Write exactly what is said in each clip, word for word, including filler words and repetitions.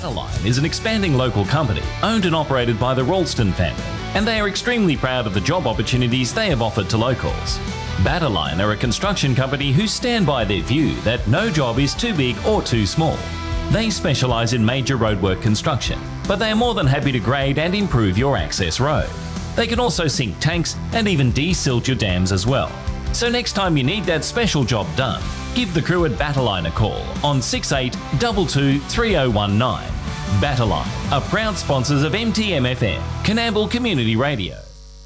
Battleline is an expanding local company owned and operated by the Ralston family, and they are extremely proud of the job opportunities they have offered to locals. Battleline are a construction company who stand by their view that no job is too big or too small. They specialise in major roadwork construction, but they are more than happy to grade and improve your access road. They can also sink tanks and even de-silt your dams as well. So next time you need that special job done, give the crew at Battleline a call on six eight two two, three oh one nine. Battleline are proud sponsors of M T M F M, Coonamble Community Radio.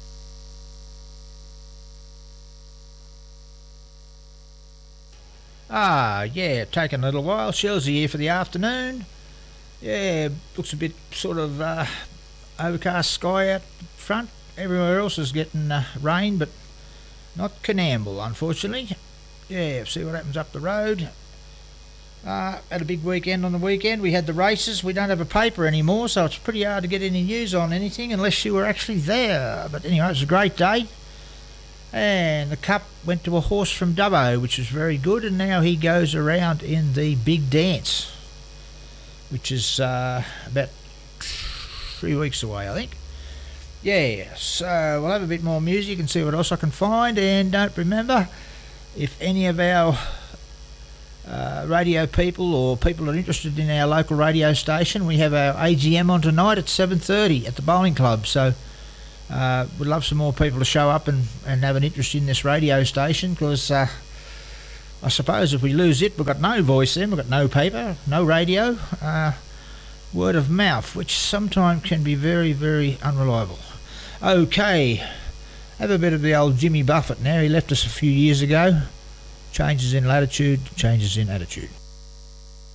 Ah, yeah, taking a little while. Shellsy here for the afternoon. Yeah, looks a bit sort of uh, overcast sky out front. Everywhere else is getting uh, rain, but not Coonamble, unfortunately. Yeah, see what happens up the road. Uh, had a big weekend on the weekend. We had the races. We don't have a paper anymore, so it's pretty hard to get any news on anything unless you were actually there. But anyway, it was a great day. And the cup went to a horse from Dubbo, which was very good, and now he goes around in the big dance, which is uh, about three weeks away, I think. Yeah, so we'll have a bit more music and see what else I can find. And don't remember, if any of our uh, radio people or people that are interested in our local radio station, we have our A G M on tonight at seven thirty at the bowling club. So uh, we'd love some more people to show up and, and have an interest in this radio station, because uh, I suppose if we lose it, we've got no voice then, we've got no paper, no radio, uh, word of mouth, which sometimes can be very, very unreliable. Okay, have a bit of the old Jimmy Buffett now. He left us a few years ago. Changes in latitude, changes in attitude.